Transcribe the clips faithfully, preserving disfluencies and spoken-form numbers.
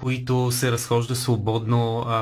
които се разхожда свободно а,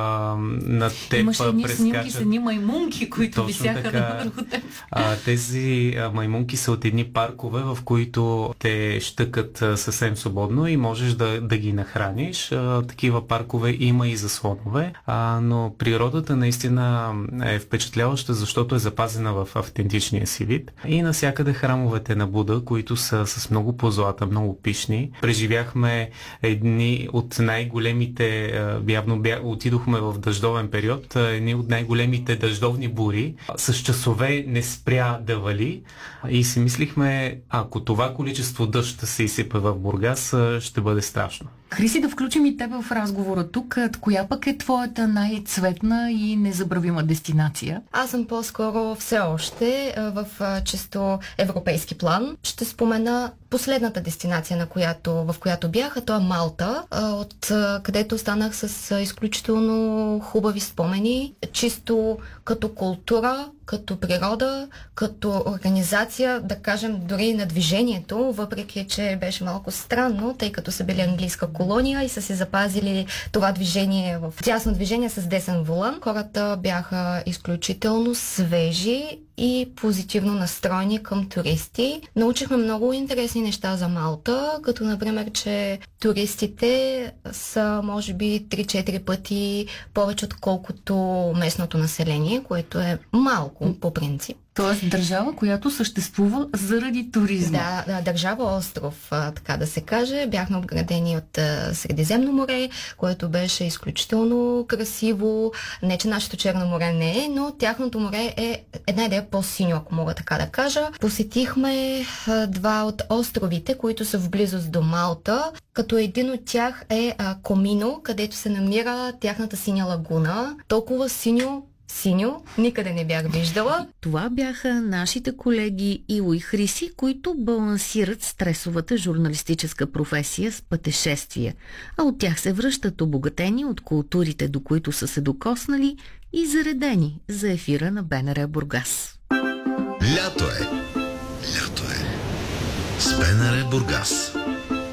на теб. Имаше едни снимки прескачат. с едни маймунки, които Точно висяха така. върху теб. А, тези а, маймунки са от едни паркове, в които те щъкат а, съвсем свободно и можеш да, да ги нахраниш. А, такива паркове има и за слонове, а, но природата наистина е впечатляваща, защото е запазена в автентичния си вид. И навсякъде храмовете на Буда, които са с много позлата, много пишни. Преживяхме едни от най-големите, явно бя, отидохме в дъждовен период, едни от най-големите дъждовни бури. С часове не спря да вали и си мислихме, ако това количество дъжд се изсипе в Бургас, ще бъде страшно. Хриси, да включим и теб в разговора тук. Коя пък е твоята най-цветна и незабравима дестинация? Аз съм по-скоро все още в чисто европейски план. Ще спомена последната дестинация, на която, в която бях, а то е Малта, от където останах с изключително хубави спомени, чисто като култура, като природа, като организация, да кажем дори на движението, въпреки че беше малко странно, тъй като са били английска колония и са се запазили това движение в тясно движение с десен волан. Хората бяха изключително свежи и позитивно настроени към туристи. Научихме много интересни неща за Малта, като например, че туристите са може би три-четири пъти повече отколкото местното население, което е малко по принцип. Тоест държава, която съществува заради туризма. Да, да, държава-остров, така да се каже. Бяхме обградени от а, Средиземно море, което беше изключително красиво. Не, че нашето Черно море не е, но тяхното море е една идея по-синьо, ако мога така да кажа. Посетихме а, два от островите, които са в близост до Малта, като един от тях е а, Комино, където се намира тяхната синя лагуна. Толкова синьо, Синьо, никъде не бях виждала. Това бяха нашите колеги Иво и Хриси, които балансират стресовата журналистическа професия с пътешествия, а от тях се връщат обогатени от културите, до които са се докоснали и заредени за ефира на БНР Бургас. Лято е! Лято е! С БНР Бургас.